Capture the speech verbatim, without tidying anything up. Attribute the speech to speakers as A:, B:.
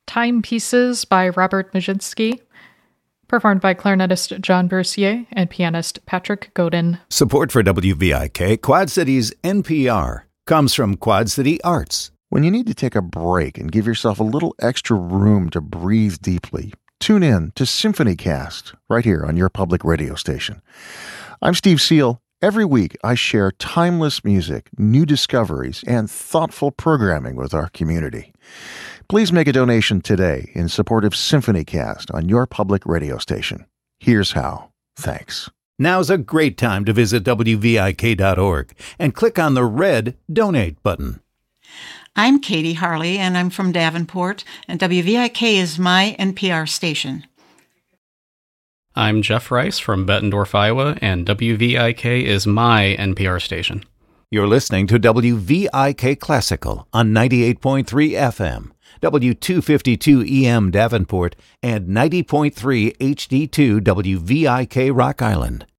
A: Timepieces by Robert Mizhinsky, performed by clarinetist John Bercier and pianist Patrick Godin.
B: Support for W V I K, Quad Cities N P R, comes from Quad City Arts.
C: When you need to take a break and give yourself a little extra room to breathe deeply, tune in to SymphonyCast right here on your public radio station. I'm Steve Seal. Every week, I share timeless music, new discoveries, and thoughtful programming with our community. Please make a donation today in support of SymphonyCast on your public radio station. Here's how. Thanks.
B: Now's a great time to visit W V I K dot org and click on the red Donate button.
D: I'm Katie Harley, and I'm from Davenport, and W V I K is my N P R station.
E: I'm Jeff Rice from Bettendorf, Iowa, and W V I K is my N P R station.
B: You're listening to W V I K Classical on ninety-eight point three F M, W two fifty-two E M Davenport, and ninety point three H D two W V I K Rock Island.